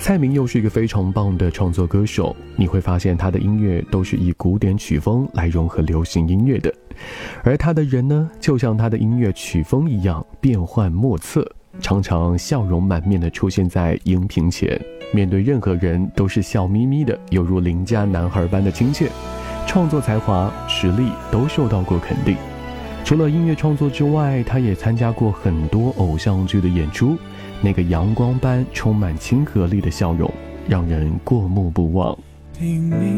蔡明又是一个非常棒的创作歌手，你会发现他的音乐都是以古典曲风来融合流行音乐的，而他的人呢，就像他的音乐曲风一样变幻莫测，常常笑容满面地出现在荧屏前，面对任何人都是笑眯眯的，犹如邻家男孩般的亲切。创作才华、实力都受到过肯定。除了音乐创作之外，他也参加过很多偶像剧的演出，那个阳光般充满亲和力的笑容让人过目不忘。